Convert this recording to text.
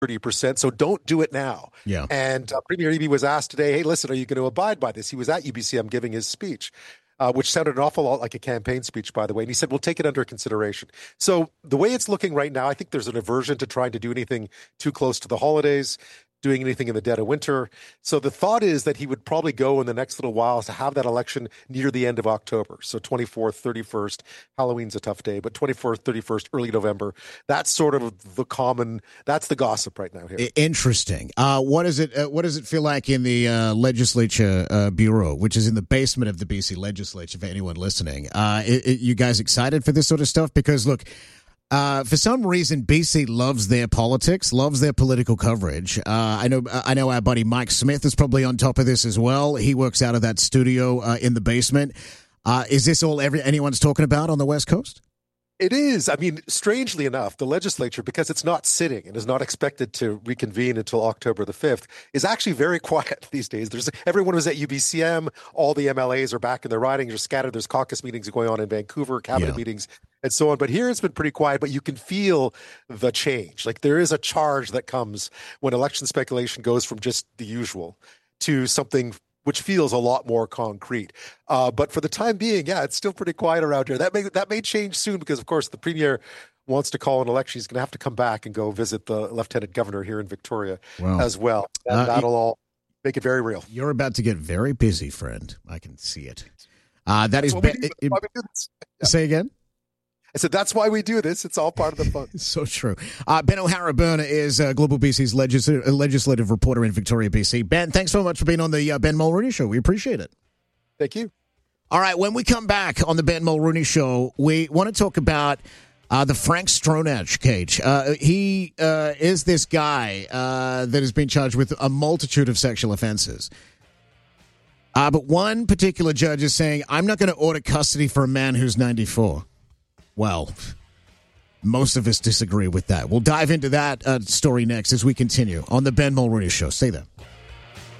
30%. So don't do it now. Yeah. And Premier Eby was asked today, hey, listen, are you going to abide by this? He was at UBCM giving his speech, which sounded an awful lot like a campaign speech, by the way. And he said, we'll take it under consideration. So the way it's looking right now, I think there's an aversion to trying to do anything too close to the holidays, doing anything in the dead of winter. So the thought is that he would probably go in the next little while to have that election near the end of October. So 24th, 31st, Halloween's a tough day, but 24th, 31st, early November. That's sort of that's the gossip right now here. Interesting. What does it feel like in the legislature bureau, which is in the basement of the BC legislature, for anyone listening? You guys excited for this sort of stuff? Because look, for some reason, BC loves their politics, loves their political coverage. I know our buddy Mike Smith is probably on top of this as well. He works out of that studio in the basement. Is this all anyone's talking about on the West Coast? It is. I mean, strangely enough, the legislature, because it's not sitting and is not expected to reconvene until October the 5th, is actually very quiet these days. Everyone was at UBCM. All the MLAs are back in their ridings, are scattered. There's caucus meetings going on in Vancouver, cabinet meetings, and so on. But here it's been pretty quiet, but you can feel the change. Like there is a charge that comes when election speculation goes from just the usual to something which feels a lot more concrete. But for the time being, it's still pretty quiet around here. That may change soon because, of course, the Premier wants to call an election. He's going to have to come back and go visit the Lieutenant Governor here in Victoria as well. And that'll all make it very real. You're about to get very busy, friend. I can see it. Say again? I said, that's why we do this. It's all part of the fun. So true. Ben O'Hara-Byrne is Global BC's legislative reporter in Victoria, BC. Ben, thanks so much for being on the Ben Mulroney Show. We appreciate it. Thank you. All right, when we come back on the Ben Mulroney Show, we want to talk about the Frank Stronach case. He is this guy that has been charged with a multitude of sexual offenses. But one particular judge is saying, I'm not going to order custody for a man who's 94. Well, most of us disagree with that. We'll dive into that story next as we continue on the Ben Mulroney Show. Stay there.